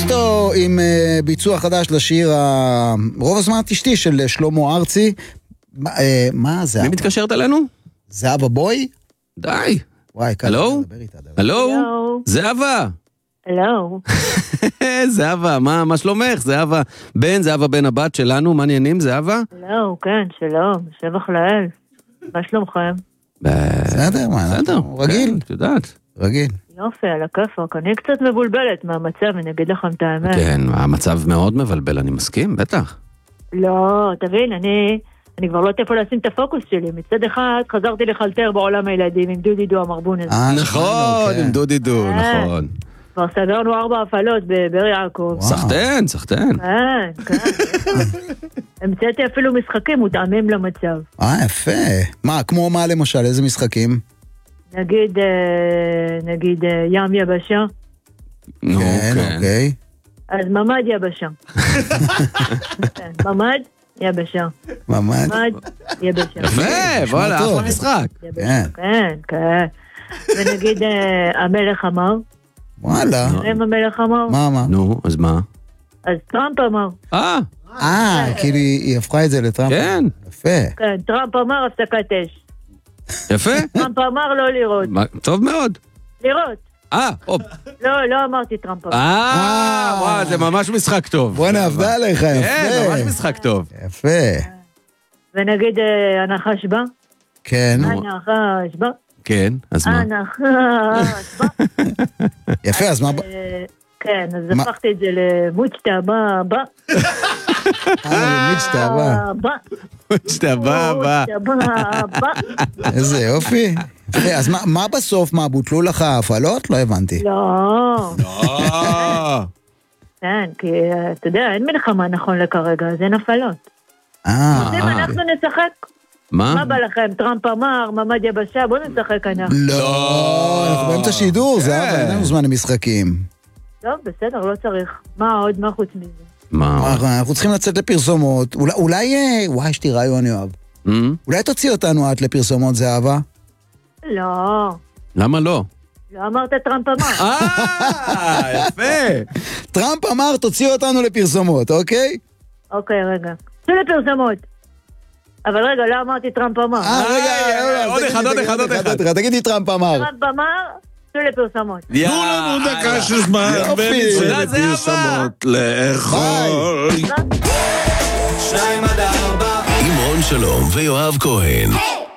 טיסטו עם ביצוע חדש לשיר רוב הזמן אשתי של שלמה ארצי. מה זה? מי מתקשרת אלינו? זהבה בוי? די. וואי, הלו? הלו? זהבה. הלו. זהבה, מה שלומך? זהבה בן הבת שלנו, מה עניינים זהבה? הלו, כן, שלום, שבח לאל. מה שלומכם? בסדר, מה? רגיל. את יודעת. רגיל. יופי, על הכיפוק. אני קצת מבולבלת מהמצב, אני אגיד לכם את האמת. כן, המצב מאוד מבלבל, אני מסכים, בטח. לא, תבין, אני כבר לא יודעת איפה לשים את הפוקוס שלי. מצד אחד חזרתי לחלטר בעולם הילדים עם דודי דו המרבון הזה. נכון, עם דודי דו, נכון. כבר סגרנו 4 הפעלות בבר יעקב. סחטן. כן. המצאתי אפילו משחקים מותאמים למצב. יפה. מה, כמו מה למשל, איזה משחקים? נגיד ים יבשה. כן, אוקיי. אז ממד יבשה. ממד יבשה. ממד יבשה. יפה, בואלה, אחלה משחק. כן. ונגיד המלך אמר. וואלה. המלך אמר. מה? נו, אז מה? אז טראמפ אמר. כאילו היא הפכה את זה לטראמפ. כן. יפה. כן, טראמפ אמר הפסקת אש. יפה. טראמפ אמר לא לראות. טוב מאוד. לראות. לא אמרתי טראמפ אמר. וואו, זה ממש משחק טוב. בוא נעבדה עליך, יפה. כן, ממש משחק טוב. יפה. ונגיד הנחש בא. כן. הנחש בא. כן, אז מה? הנחש בא. יפה, אז מה? כן, אז הפכתי את זה למוצ'תה בא. מוצ'תה בא. מוצ'תה בא. איזה יופי. אז מה בסוף? מה, בוטלו לך ההפעלות? לא הבנתי. לא. כן, כי אתה יודע, אין מלחמה נכון לכרגע, אז אין הפעלות. אז אם אנחנו נשחק. מה בא לכם? טראמפ אמר, ממד יבשה, בואו נשחק אנחנו. לא, אנחנו באמצע שידור, זה אין לנו זמן למשחקים. טוב, בסדר, לא צריך. מה עוד? מה חוץ מזה? אנחנו צריכים לצאת לפרסומות. אולי, וואי, יש לי רעיון, יואב. אולי תוציא אותנו עד לפרסומות, זהבה? לא. למה לא? לא אמרת טראמפ אמר. יפה. טראמפ אמר, תוציא אותנו לפרסומות, אוקיי? אוקיי, רגע. תוציא לפרסומות. אבל רגע, לא אמרתי טראמפ אמר. עוד אחד. תגידי טראמפ אמר. טראמפ אמר, תוציא לפרסומות. תנו לנו דקה של זמן, ונצא לפרסומות לאכול. 2-4 עם רון שלום ויואב כהן.